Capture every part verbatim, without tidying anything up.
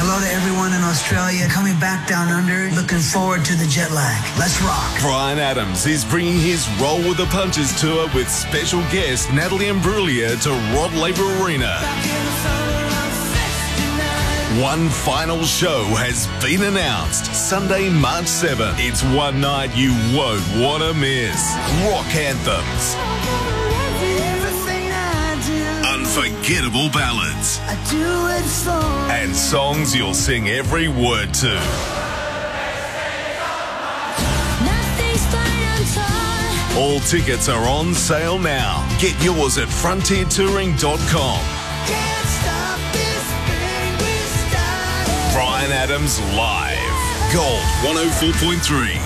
Hello to everyone in Australia coming back down under. Looking forward to the jet lag. Let's rock. Bryan Adams is bringing his Roll with the Punches tour with special guest Natalie Imbruglia to Rod Laver Arena. One final show has been announced. Sunday, March seventh. It's one night you won't want to miss. Rock anthems. Unforgettable ballads. I do it for and songs you'll sing every word to. All tickets are on sale now. Get yours at frontier touring dot com. Bryan Adams live. Gold one oh four point three.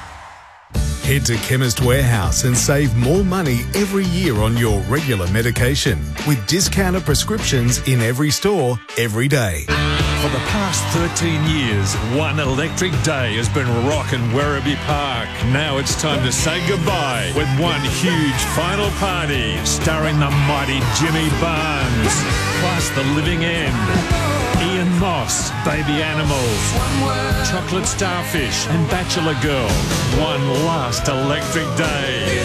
Head to Chemist Warehouse and save more money every year on your regular medication with discounted prescriptions in every store, every day. For the past thirteen years, one electric day has been rocking Werribee Park. Now it's time to say goodbye with one huge final party starring the mighty Jimmy Barnes, plus The Living End, Ian Moss, Baby Animals, Chocolate Starfish and Bachelor Girl. One last electric day.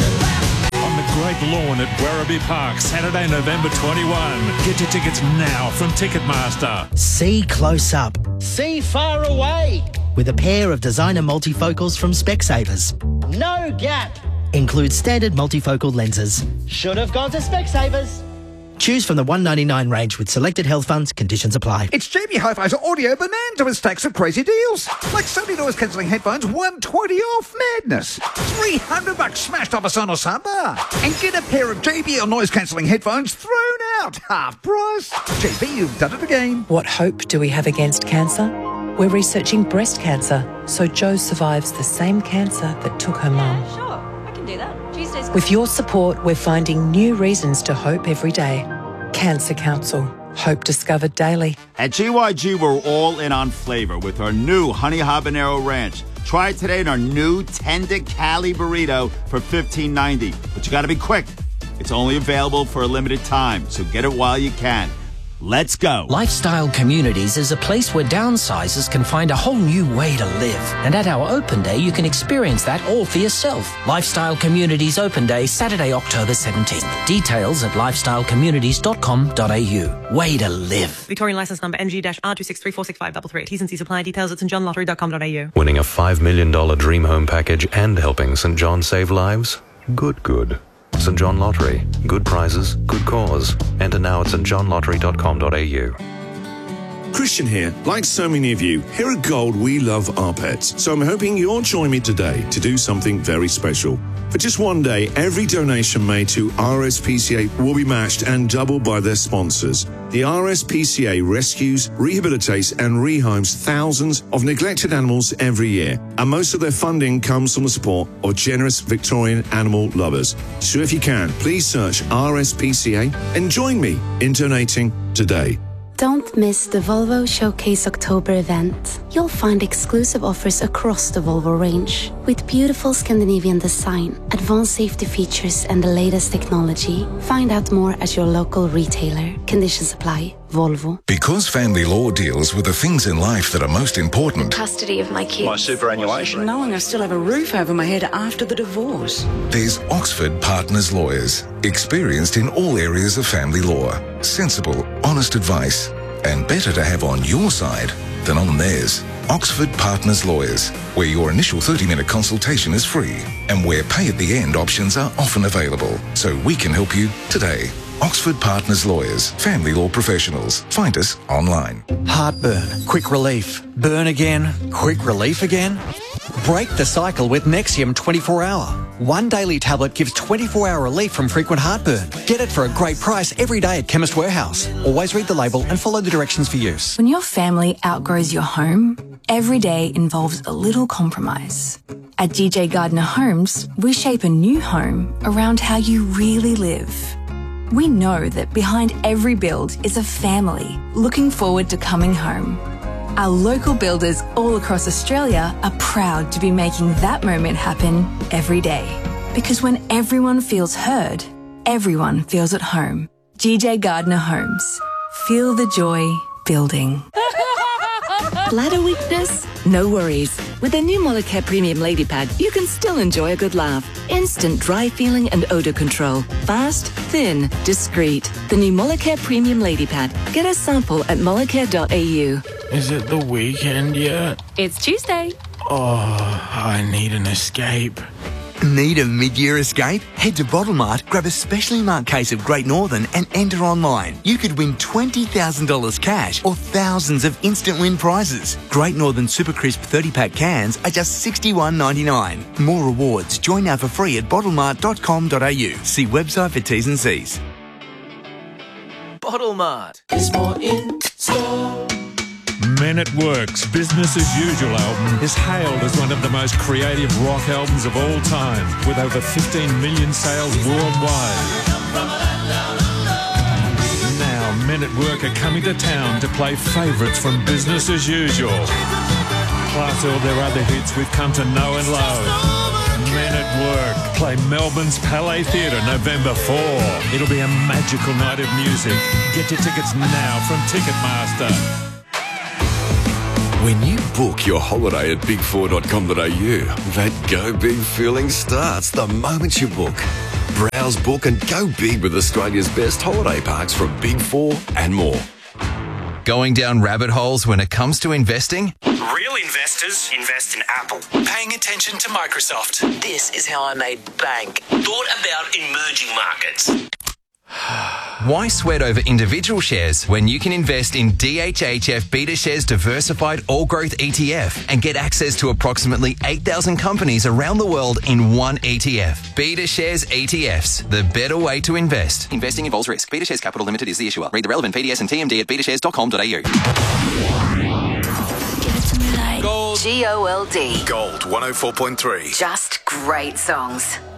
On the Great Lawn at Werribee Park, Saturday, November twenty-first. Get your tickets now from Ticketmaster. See close up. See far away. With a pair of designer multifocals from Specsavers. No gap. Includes standard multifocal lenses. Should have gone to Specsavers. Choose from the one ninety-nine range with selected health funds. Conditions apply. It's Jamie Hi-Fi's Audio Bonanza with stacks of crazy deals. Like Sony noise cancelling headphones, one twenty off. Madness. three hundred bucks smashed off a Sonos soundbar. And get a pair of J B L noise cancelling headphones thrown out. Half price. J B, you've done it again. What hope do we have against cancer? We're researching breast cancer, so Jo survives the same cancer that took her mum. Yeah, sure. I can do that. Tuesdays. With your support, we're finding new reasons to hope every day. Cancer Council. Hope discovered daily. At G Y G, we're all in on flavor with our new Honey Habanero Ranch. Try it today in our new Tender Cali Burrito for fifteen ninety. But you got to be quick. It's only available for a limited time, so get it while you can. Let's go. Lifestyle Communities is a place where downsizers can find a whole new way to live. And at our open day, you can experience that all for yourself. Lifestyle Communities Open Day, Saturday, October seventeenth. Details at lifestyle communities dot com dot a u. Way to live. Victorian license number N G R two six three four six five three three. T's and C's apply. Details at st john lottery dot com dot a u. Winning a five million dollars dream home package and helping St John save lives? Good, good. St John Lottery. Good prizes, good cause. Enter now at st john lottery dot com dot a u. Christian here. Like so many of you, here at Gold, we love our pets. So I'm hoping you'll join me today to do something very special. For just one day, every donation made to R S P C A will be matched and doubled by their sponsors. The R S P C A rescues, rehabilitates and rehomes thousands of neglected animals every year. And most of their funding comes from the support of generous Victorian animal lovers. So if you can, please search R S P C A and join me in donating today. Don't miss the Volvo Showcase October event. You'll find exclusive offers across the Volvo range with beautiful Scandinavian design, advanced safety features and the latest technology. Find out more at your local retailer. Conditions apply. Volvo. Because family law deals with the things in life that are most important. Custody of my kids. My superannuation. Knowing I still have a roof over my head after the divorce. There's Oxford Partners Lawyers. Experienced in all areas of family law. Sensible, honest advice. And better to have on your side than on theirs. Oxford Partners Lawyers, where your initial thirty minute consultation is free and where pay at the end options are often available. So we can help you today. Oxford Partners Lawyers, family law professionals. Find us online. Heartburn, quick relief. Burn again, quick relief again. Break the cycle with Nexium twenty-four hour. One daily tablet gives twenty-four hour relief from frequent heartburn. Get it for a great price every day at Chemist Warehouse. Always read the label and follow the directions for use. When your family outgrows your home, every day involves a little compromise. At D J Gardner Homes, we shape a new home around how you really live. We know that behind every build is a family looking forward to coming home. Our local builders all across Australia are proud to be making that moment happen every day. Because when everyone feels heard, everyone feels at home. D J Gardner Homes. Feel the joy building. Bladder weakness? No worries. With the new Molicare Premium Lady Pad, you can still enjoy a good laugh. Instant dry feeling and odour control. Fast, thin, discreet. The new Molicare Premium Lady Pad. Get a sample at molicare dot a u. Is it the weekend yet? It's Tuesday. Oh, I need an escape. Need a mid-year escape? Head to Bottlemart, grab a specially marked case of Great Northern and enter online. You could win twenty thousand dollars cash or thousands of instant win prizes. Great Northern Super Crisp thirty pack cans are just sixty-one ninety-nine. More rewards. Join now for free at bottlemart dot com dot a u. See website for T's and C's. Bottlemart is more in store. Men at Work's Business as Usual album is hailed as one of the most creative rock albums of all time, with over fifteen million sales worldwide. Now, Men at Work are coming to town to play favourites from Business as Usual, plus all their other hits we've come to know and love. Men at Work play Melbourne's Palais Theatre November fourth. It'll be a magical night of music. Get your tickets now from Ticketmaster. When you book your holiday at big four dot com dot a u, that go big feeling starts the moment you book. Browse, book and go big with Australia's best holiday parks from Big Four and more. Going down rabbit holes when it comes to investing? Real investors invest in Apple. Paying attention to Microsoft. This is how I made bank. Thought about emerging markets. Why sweat over individual shares when you can invest in D H H F BetaShares Diversified All Growth E T F and get access to approximately eight thousand companies around the world in one E T F? BetaShares E T Fs, the better way to invest. Investing involves risk. BetaShares Capital Limited is the issuer. Read the relevant P D S and T M D at beta shares dot com dot a u. Gold. G O L D. Gold one oh four point three. Just great songs.